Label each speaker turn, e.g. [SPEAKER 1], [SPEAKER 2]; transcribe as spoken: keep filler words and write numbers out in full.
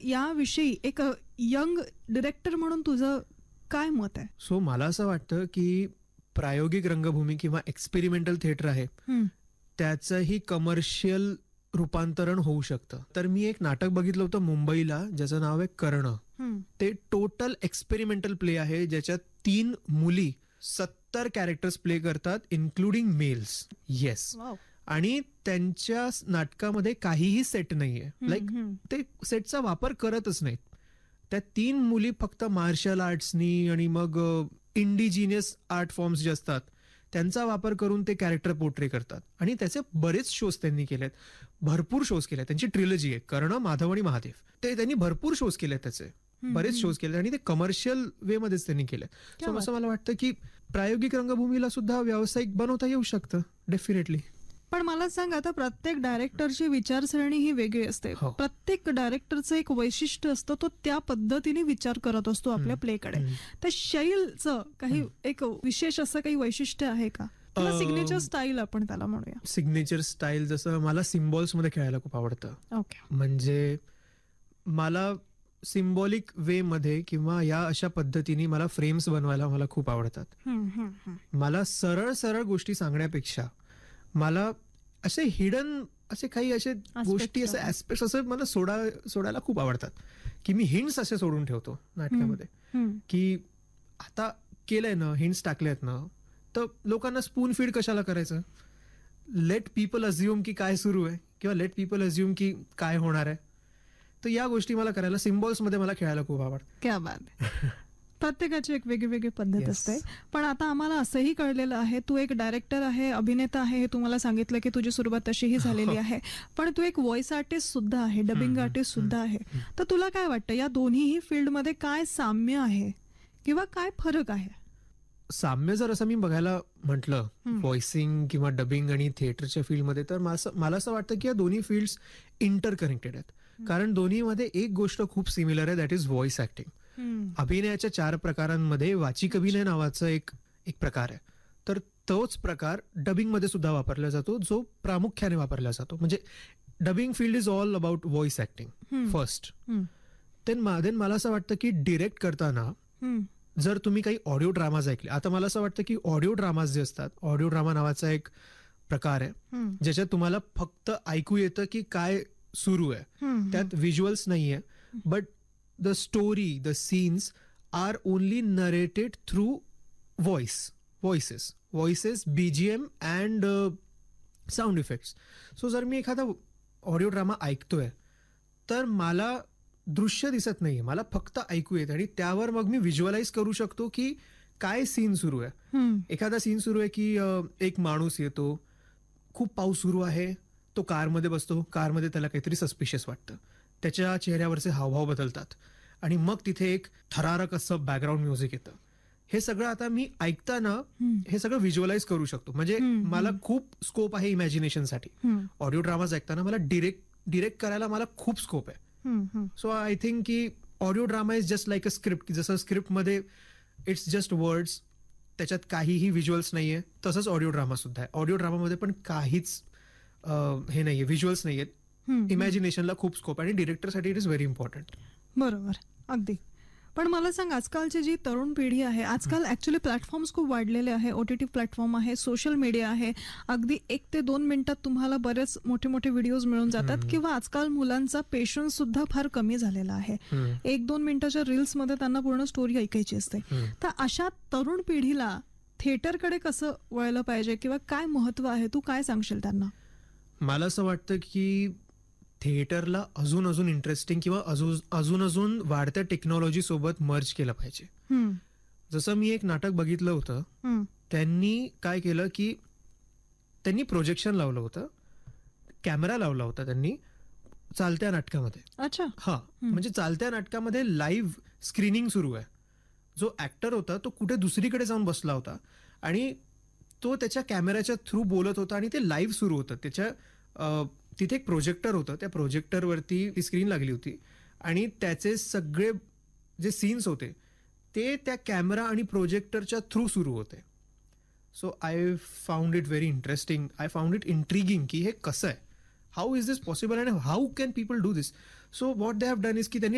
[SPEAKER 1] याविषयी एक young director म्हणून तुझं काय मत आहे?
[SPEAKER 2] सो मला असं वाटतं की प्रायोगिक रंगभूमी किंवा एक्सपेरिमेंटल थिएटर आहे त्याचंही कमर्शियल रूपांतरण होऊ शकतं. तर मी एक नाटक बघितलं होतं मुंबईला ज्याचं नाव आहे कर्ण. ते टोटल एक्सपेरिमेंटल प्ले आहे ज्याच्यात तीन मुली सत्तर कॅरेक्टर्स प्ले करतात इन्क्लुडिंग मेल्स. येस. आणि त्यांच्या नाटकामध्ये काहीही सेट नाहीये. लाईक ते सेटचा वापर करतच नाहीत. त्या तीन मुली फक्त मार्शल आर्ट्सनी आणि मग इंडिजिनियस आर्ट फॉर्म्स जे असतात त्यांचा वापर करून ते कॅरेक्टर पोर्ट्रे करतात. आणि त्याचे बरेच शोज त्यांनी केलेत, भरपूर शोज केले. त्यांची ट्रिलॉजी आहे कर्ण, माधव आणि महादेव. ते त्यांनी भरपूर शोज केले, त्याचे बरेच शोज केले आणि ते कमर्शियल वे मध्येच त्यांनी केले. सो असं मला वाटतं की प्रायोगिक रंगभूमीला सुद्धा व्यावसायिक बनवता येऊ शकतं डेफिनेटली.
[SPEAKER 1] पण मला सांग, आता प्रत्येक डायरेक्टरची विचारसरणी ही वेगळी असते. प्रत्येक डायरेक्टरचं एक वैशिष्ट्य असतं, तो त्या पद्धतीने विचार करत असतो आपल्या प्लेकडे. तर शैलचं काही एक विशेष असं काही वैशिष्ट्य आहे का? सिग्नेचर स्टाईल आपण त्याला म्हणूया.
[SPEAKER 2] सिग्नेचर स्टाईल जसं मला सिम्बॉल्स मध्ये खेळायला खूप आवडतं.
[SPEAKER 1] ओके.
[SPEAKER 2] म्हणजे मला सिम्बॉलिक वे मध्ये किंवा या अशा पद्धतीने मला फ्रेम्स बनवायला मला खूप आवडतात. मला सरळ सरळ गोष्टी सांगण्यापेक्षा मला असे हिडन असे काही असे गोष्टी असे ऍस्पेक्ट असं मला सोडा सोडायला खूप आवडतात की मी हिंट्स असे सोडून ठेवतो नाटकामध्ये की आता केलंय ना, हिंट्स टाकलेत ना, तर लोकांना स्पून फीड कशाला करायचं. लेट पीपल अज्युम की काय सुरू आहे किंवा लेट पीपल अज्युम की काय होणार आहे. तर या गोष्टी मला करायला सिम्बॉल्स मध्ये मला खेळायला खूप आवडतं.
[SPEAKER 1] क्या बात. प्रत्येकाची एक वेगळी वेगळी पद्धत असते. पण आता आम्हाला असंही कळलेलं आहे, तू एक डायरेक्टर आहे, अभिनेता आहे, हे तुम्हाला सांगितलं की तुझी सुरुवात तशीही झालेली आहे. पण तू एक व्हॉइस आर्टिस्ट सुद्धा आहे, डबिंग आर्टिस्ट सुद्धा आहे. तर तुला काय वाटतं या दोन्हीही फील्डमध्ये काय साम्य आहे किंवा काय फरक आहे?
[SPEAKER 2] साम्य जर असं मी बघायला म्हटलं व्हॉइसिंग किंवा डबिंग आणि थिएटरच्या फील्डमध्ये, तर मला असं वाटतं की या दोन्ही फील्ड्स इंटरकनेक्टेड आहेत. कारण दोन्हीमध्ये एक गोष्ट खूप सिमिलर आहे, दॅट इज व्हॉइस ऍक्टिंग. अभिनयाच्या चार प्रकारांमध्ये वाचिक अभिनय नावाचा एक एक प्रकार आहे. तर तोच प्रकार डबिंग मध्ये सुद्धा वापरला जातो, जो प्रामुख्याने वापरला जातो. म्हणजे dubbing field is all about voice acting first. Then then मला असं वाटतं की डिरेक्ट करताना जर तुम्ही काही ऑडिओ ड्रामाज ऐकले, आता मला असं वाटतं की ऑडिओ ड्रामाज जे असतात, ऑडिओ ड्रामा नावाचा एक प्रकार आहे ज्याच्यात तुम्हाला फक्त ऐकू येतं की काय सुरू आहे, त्यात व्हिज्युअल्स नाहीये, but the story, the scenes are only narrated through voice, voices, voices, B G M and uh, sound effects. So जर मी एखादा ऑडिओ ड्रामा ऐकतोय तर मला दृश्य दिसत नाहीये, मला फक्त ऐकू येत आणि त्यावर मग मी व्हिज्युअलाइज करू शकतो की काय सीन सुरू आहे. एखादा सीन सुरू आहे की एक माणूस येतो, खूप पाऊस सुरू आहे, तो कारमध्ये बसतो, कारमध्ये त्याला काहीतरी सस्पिशियस वाटतं, त्याच्या चेहऱ्यावरचे हावभाव बदलतात आणि मग तिथे एक थरारक असं बॅकग्राऊंड म्युझिक येतं. हे सगळं आता मी ऐकताना हे सगळं व्हिज्युअलाइज करू शकतो. म्हणजे मला खूप स्कोप आहे इमॅजिनेशनसाठी. ऑडिओ ड्रामाज ऐकताना मला डिरेक्ट डिरेक्ट करायला मला खूप स्कोप आहे. सो आय थिंक की audio drama is just like a script. जसं स्क्रिप्टमध्ये इट्स जस्ट वर्ड्स, त्याच्यात काहीही व्हिज्युअल्स नाहीये, तसंच ऑडिओ ड्रामा सुद्धा आहे. ऑडिओ ड्रामामध्ये पण काहीच हे नाहीये, व्हिज्युअल्स नाहीयेत. इमॅजिनेशनला खूप स्कोप आहे आणि डिरेक्टरसाठी इट इज व्हेरी इम्पॉर्टंट.
[SPEAKER 1] बरोबर, अगदी. पण मला सांग, आजकालची जी तरुण पिढी आहे, आजकाल ऍक्च्युली प्लॅटफॉर्म्स खूप वाढलेले आहे, ओटीटी प्लॅटफॉर्म आहे, सोशल मीडिया आहे, अगदी एक ते दोन मिनिटात तुम्हाला बरेच मोठे मोठे व्हिडिओज मिळून जातात. किंवा आजकाल मुलांचा पेशन्स सुद्धा फार कमी झालेला आहे. एक दोन मिनिटाच्या रील्स मध्ये त्यांना पूर्ण स्टोरी ऐकायची असते. तर अशा तरुण पिढीला थिएटरकडे कसं वळलं पाहिजे किंवा काय महत्व आहे, तू काय सांगशील त्यांना?
[SPEAKER 2] मला असं वाटतं की थिएटरला अजून अजून इंटरेस्टिंग किंवा अजून अजून अजून वाढत्या टेक्नॉलॉजी सोबत मर्ज केलं पाहिजे. जसं मी एक नाटक बघितलं होतं, त्यांनी काय केलं की त्यांनी प्रोजेक्शन लावलं होतं, कॅमेरा लावला होता त्यांनी चालत्या नाटकामध्ये.
[SPEAKER 1] अच्छा.
[SPEAKER 2] हा, म्हणजे चालत्या नाटकामध्ये लाईव्ह स्क्रीनिंग सुरू आहे. जो ऍक्टर होता तो कुठे दुसरीकडे जाऊन बसला होता आणि तो त्याच्या कॅमेऱ्याच्या थ्रू बोलत होता आणि ते लाईव्ह सुरू होतं. त्याच्या तिथे एक प्रोजेक्टर होतं, त्या प्रोजेक्टरवरती ती स्क्रीन लागली होती आणि त्याचे सगळे जे सीन्स होते ते त्या कॅमेरा आणि प्रोजेक्टरच्या थ्रू सुरू होते. So I found it very interesting, I found it intriguing की हे कसं आहे, how is this possible and how can people do this. So what they have done is की त्यांनी